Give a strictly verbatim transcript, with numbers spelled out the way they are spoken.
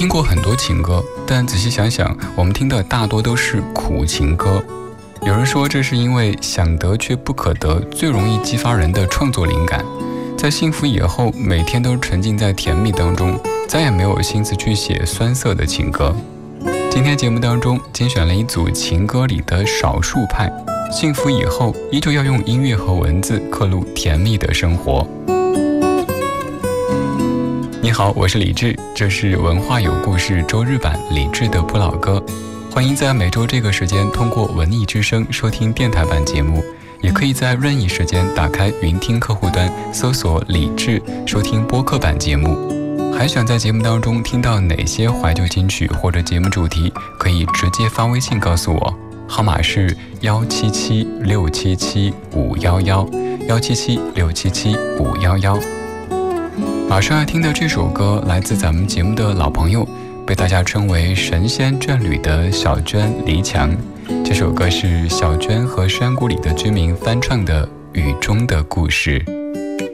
听过很多情歌，但仔细想想，我们听的大多都是苦情歌。有人说，这是因为想得却不可得，最容易激发人的创作灵感。在幸福以后，每天都沉浸在甜蜜当中，再也没有心思去写酸涩的情歌。今天节目当中精选了一组情歌里的少数派，幸福以后依旧要用音乐和文字刻录甜蜜的生活。你好，我是李志，这是文化有故事周日版李志的不老歌。欢迎在每周这个时间通过文艺之声收听电台版节目，也可以在任意时间打开云听客户端搜索李志收听播客版节目。还想在节目当中听到哪些怀旧金曲或者节目主题，可以直接发微信告诉我，号码是幺七七六七七五幺幺幺七七六七七五幺幺。马上要听的这首歌来自咱们节目的老朋友，被大家称为神仙眷侣的小娟黎强。这首歌是小娟和山谷里的居民翻唱的《雨中的故事》。